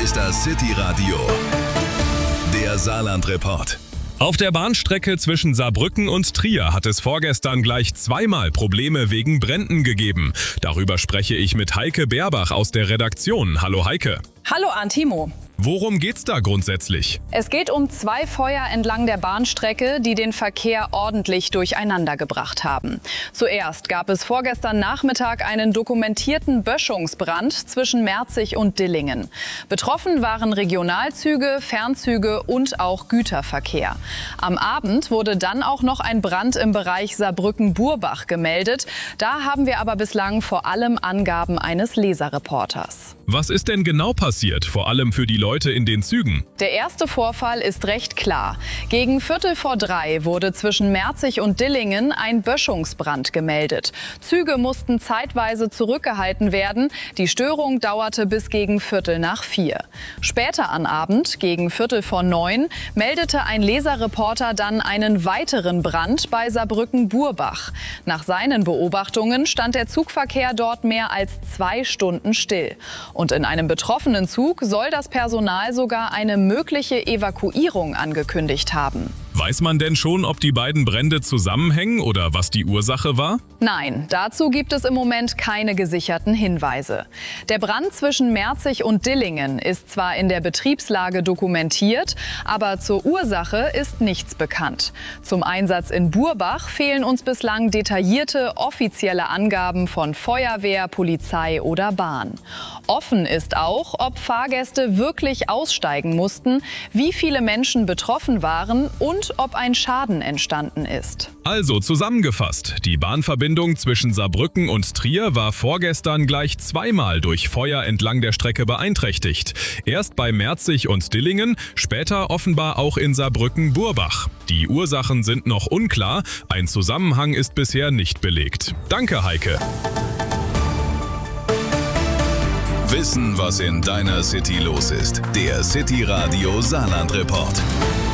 ist das City Radio, der Saarland-Report. Auf der Bahnstrecke zwischen Saarbrücken und Trier hat es vorgestern gleich zweimal Probleme wegen Bränden gegeben. Darüber spreche ich mit Heike Berbach aus der Redaktion. Hallo Heike. Hallo Antimo. Worum geht's da grundsätzlich? Es geht um 2 Feuer entlang der Bahnstrecke, die den Verkehr ordentlich durcheinander gebracht haben. Zuerst gab es vorgestern Nachmittag einen dokumentierten Böschungsbrand zwischen Merzig und Dillingen. Betroffen waren Regionalzüge, Fernzüge und auch Güterverkehr. Am Abend wurde dann auch noch ein Brand im Bereich Saarbrücken-Burbach gemeldet. Da haben wir aber bislang vor allem Angaben eines Leserreporters. Was ist denn genau passiert, vor allem für die Leute in den Zügen? Der erste Vorfall ist recht klar. Gegen 2:45 wurde zwischen Merzig und Dillingen ein Böschungsbrand gemeldet. Züge mussten zeitweise zurückgehalten werden. Die Störung dauerte bis gegen 3:45. Später am Abend, gegen 8:45, meldete ein Leserreporter dann einen weiteren Brand bei Saarbrücken-Burbach. Nach seinen Beobachtungen stand der Zugverkehr dort mehr als 2 Stunden still. Und in einem betroffenen Zug soll das Personal sogar eine mögliche Evakuierung angekündigt haben. Weiß man denn schon, ob die beiden Brände zusammenhängen oder was die Ursache war? Nein, dazu gibt es im Moment keine gesicherten Hinweise. Der Brand zwischen Merzig und Dillingen ist zwar in der Betriebslage dokumentiert, aber zur Ursache ist nichts bekannt. Zum Einsatz in Burbach fehlen uns bislang detaillierte offizielle Angaben von Feuerwehr, Polizei oder Bahn. Offen ist auch, ob Fahrgäste wirklich aussteigen mussten, wie viele Menschen betroffen waren und ob ein Schaden entstanden ist. Also zusammengefasst, die Bahnverbindung zwischen Saarbrücken und Trier war vorgestern gleich zweimal durch Feuer entlang der Strecke beeinträchtigt. Erst bei Merzig und Dillingen, später offenbar auch in Saarbrücken-Burbach. Die Ursachen sind noch unklar, ein Zusammenhang ist bisher nicht belegt. Danke, Heike. Wissen, was in deiner City los ist. Der City Radio Saarland-Report.